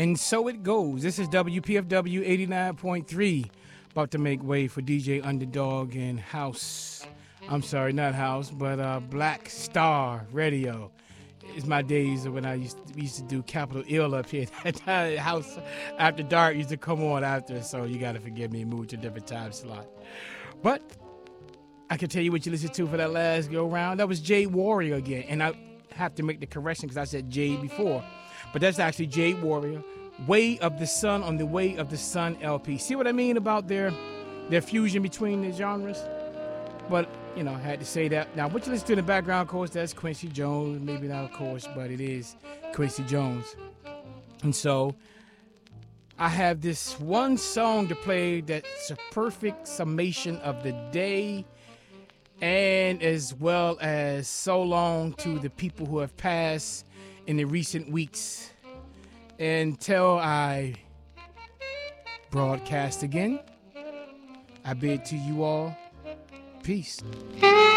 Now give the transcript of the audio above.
And so it goes. This is WPFW 89.3. About to make way for DJ Underdog and House. I'm sorry, not House, but Black Star Radio. It's my days of when we used to do Capitol Ill up here. House After Dark used to come on after, so you got to forgive me, move to a different time slot. But I can tell you what you listened to for that last go round. That was Jade Warrior again. And I have to make the correction because I said Jade before. But that's actually Jade Warrior. Way of the Sun on the Way of the Sun LP. See what I mean about their fusion between the genres? But, you know, I had to say that. Now, what you listen to in the background, of course, that's Quincy Jones. Maybe not, of course, but it is Quincy Jones. And so I have this one song to play that's a perfect summation of the day, and as well as so long to the people who have passed in the recent weeks. Until I broadcast again, I bid to you all peace.